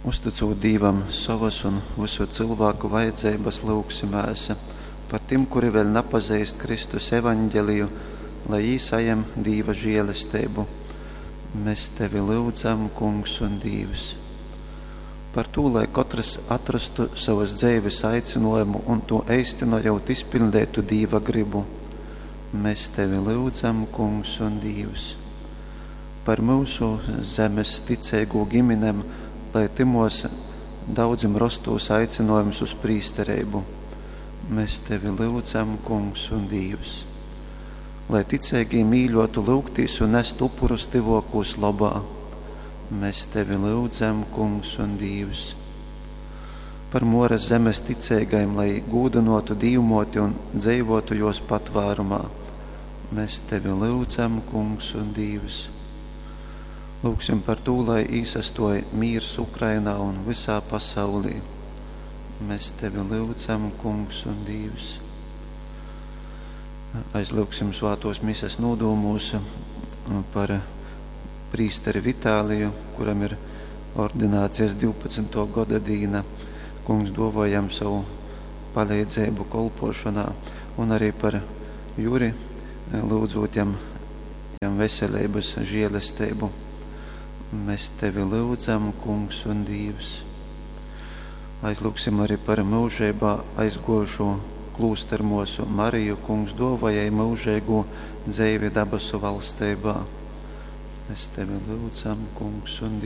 Uzticot Dīvam savas un visu cilvēku vajadzības lūgsimēs par tiem, kuri vēl nepazīst Kristus evaņģeliju, lai jī sajem Dīva žēlestību. Mēs tevi lūdzam, Kungs un Dīvs. Par to, lai katrs atrastu savas dzīves aicinājumu un to īstenojot izpildētu Dīva gribu. Mēs tevi lūdzam, Kungs un Dīvs. Par mūsu zemes ticīgo ģimenem, lai timos daudzim rostos aicinājums uz prīsterību. Mēs tevi lūdzam, Kungs un Dīvs. Lai ticīgi mīļotu lūgtīs un nest upurus tivokūs labā. Mēs tevi lūdzam, Kungs un Dīvs. Par Moras zemes ticīgajiem, lai gūdinotu dīvmoti un dzīvotu jos patvārumā. Mēs tevi lūdzam, Kungs un Dīvs. Lūksim par to, lai īsastoja mīrs Ukrainā un visā pasaulī. Mēs tevi lūdzam, Kungs un Dīvs. Aizlūksim svātos misas nodūmūs par prīsteri Vitāliju, kuram ir ordinācijas 12. gada dīna. Kungs dovojam savu palīdzību kolpošanā un arī par Juri, lūdzot jam veselības žēlestību. Mēs tevi lūdzam, Kungs un Dīvs. Aizlūksim arī par mūžībā aizgojušo klūstermosu Mariju. Kungs dovojai mūžīgo dzīvi dabasu valstībā. Mēs tevi lūdzam, Kungs un